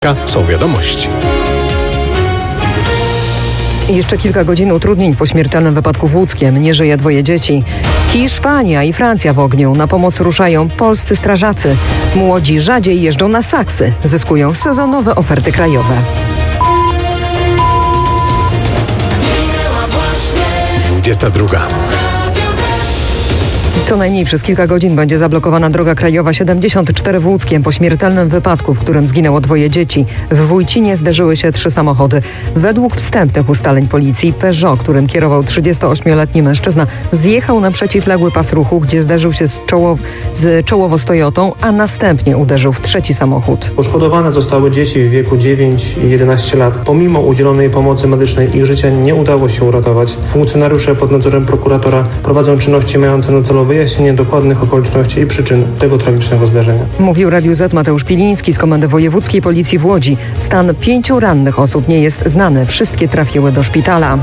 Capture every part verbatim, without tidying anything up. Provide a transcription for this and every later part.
Są wiadomości. Jeszcze kilka godzin utrudnień po śmiertelnym wypadku w Łódzkiem. Nie żyje dwoje dzieci. Hiszpania i Francja w ogniu. Na pomoc ruszają polscy strażacy. Młodzi rzadziej jeżdżą na saksy. Zyskują sezonowe oferty krajowe. dwudziesta druga. Co najmniej przez kilka godzin będzie zablokowana droga krajowa siedemdziesiąt cztery w Łódzkiem po śmiertelnym wypadku, w którym zginęło dwoje dzieci. W Wójcinie zderzyły się trzy samochody. Według wstępnych ustaleń policji Peugeot, którym kierował trzydziestoośmioletni mężczyzna, zjechał na przeciwległy pas ruchu, gdzie zderzył się z, czołow- z czołowo z Toyotą, a następnie uderzył w trzeci samochód. Poszkodowane zostały dzieci w wieku dziewięć i jedenaście lat. Pomimo udzielonej pomocy medycznej ich życia nie udało się uratować. Funkcjonariusze pod nadzorem prokuratora prowadzą czynności mające na celu wyjaśnienie dokładnych okoliczności i przyczyn tego tragicznego zdarzenia. Mówił Radiu Z Mateusz Piliński z Komendy Wojewódzkiej Policji w Łodzi. Stan pięciu rannych osób nie jest znany. Wszystkie trafiły do szpitala.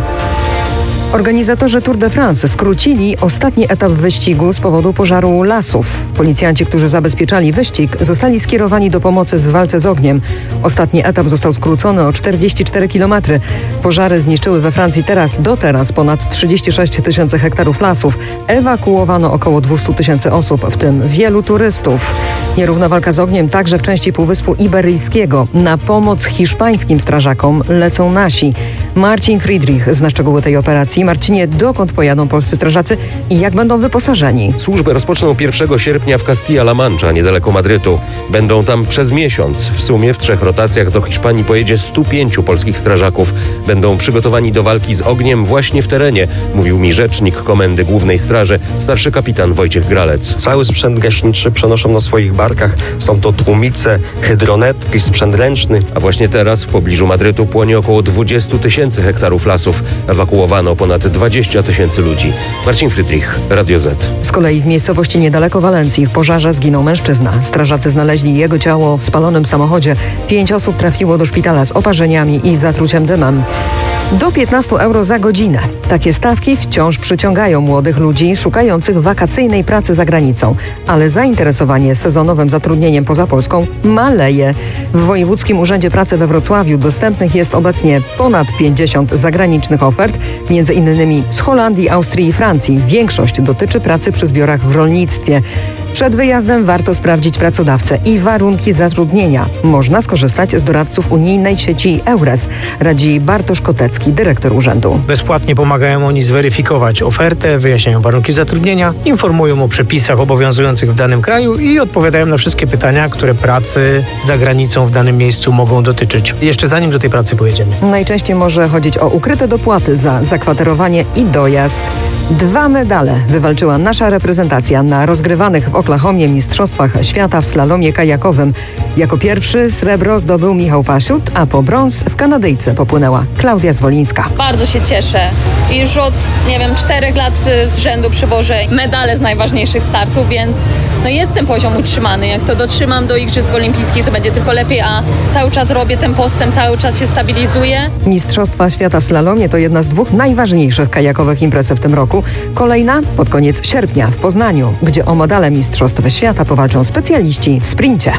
Organizatorzy Tour de France skrócili ostatni etap wyścigu z powodu pożaru lasów. Policjanci, którzy zabezpieczali wyścig, zostali skierowani do pomocy w walce z ogniem. Ostatni etap został skrócony o czterdzieści cztery kilometry. Pożary zniszczyły we Francji teraz, do teraz ponad trzydzieści sześć tysięcy hektarów lasów. Ewakuowano około dwieście tysięcy osób, w tym wielu turystów. Nierówna walka z ogniem także w części Półwyspu Iberyjskiego. Na pomoc hiszpańskim strażakom lecą nasi. Marcin Friedrich zna szczegóły tej operacji. Marcinie, dokąd pojadą polscy strażacy i jak będą wyposażeni? Służbę rozpoczną pierwszego sierpnia w Castilla-La Mancha, niedaleko Madrytu. Będą tam przez miesiąc. W sumie w trzech rotacjach do Hiszpanii pojedzie stu pięciu polskich strażaków. Będą przygotowani do walki z ogniem właśnie w terenie, mówił mi rzecznik Komendy Głównej Straży, starszy kapitan Wojciech Gralec. Cały sprzęt gaśniczy przenoszą na swoich barkach. Są to tłumice, hydronetki, sprzęt ręczny. A właśnie teraz w pobliżu Madrytu płonie około dwadzieścia tysięcy hektarów lasów. Ewakuowano ponad dwadzieścia tysięcy ludzi. Marcin Friedrich, Radio Z. Z kolei w miejscowości niedaleko Walencji w pożarze zginął mężczyzna. Strażacy znaleźli jego ciało w spalonym samochodzie. Pięć osób trafiło do szpitala z oparzeniami i zatruciem dymem. Do piętnastu euro za godzinę. Takie stawki wciąż przyciągają młodych ludzi szukających wakacyjnej pracy za granicą. Ale zainteresowanie sezonowym zatrudnieniem poza Polską maleje. W Wojewódzkim Urzędzie Pracy we Wrocławiu dostępnych jest obecnie ponad pięćdziesiąt zagranicznych ofert, między innymi z Holandii, Austrii i Francji. Większość dotyczy pracy przy zbiorach w rolnictwie. Przed wyjazdem warto sprawdzić pracodawcę i warunki zatrudnienia. Można skorzystać z doradców unijnej sieci EURES, radzi Bartosz Kotecki, dyrektor urzędu. Bezpłatnie pomagają oni zweryfikować ofertę, wyjaśniają warunki zatrudnienia, informują o przepisach obowiązujących w danym kraju i odpowiadają na wszystkie pytania, które pracy za granicą w danym miejscu mogą dotyczyć. Jeszcze zanim do tej pracy pojedziemy. Najczęściej może chodzić o ukryte dopłaty za zakwaterowanie i dojazd. Dwa medale wywalczyła nasza reprezentacja na rozgrywanych w Oklahomie Mistrzostwach Świata w slalomie kajakowym. Jako pierwszy srebro zdobył Michał Pasiut, a po brąz w Kanadyjce popłynęła Klaudia Zwolińska. Bardzo się cieszę. Już od, nie wiem, czterech lat z rzędu przywożę medale z najważniejszych startów, więc no jest ten poziom utrzymany. Jak to dotrzymam do Igrzysk Olimpijskich, to będzie tylko lepiej, a cały czas robię ten postęp, cały czas się stabilizuję. Mistrzostwa Świata w slalomie to jedna z dwóch najważniejszych kajakowych imprez w tym roku. Kolejna pod koniec sierpnia w Poznaniu, gdzie o medale Mistrzostw Świata powalczą specjaliści w sprincie.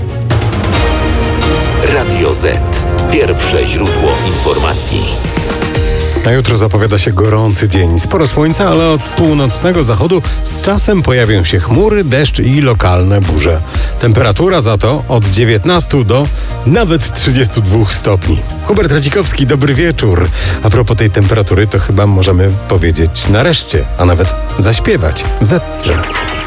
Radio Z. Pierwsze źródło informacji. Na jutro zapowiada się gorący dzień. Sporo słońca, ale od północnego zachodu z czasem pojawią się chmury, deszcz i lokalne burze. Temperatura za to od dziewiętnastu do nawet trzydziestu dwóch stopni. Hubert Radzikowski, dobry wieczór. A propos tej temperatury, to chyba możemy powiedzieć nareszcie, a nawet zaśpiewać w Zetce.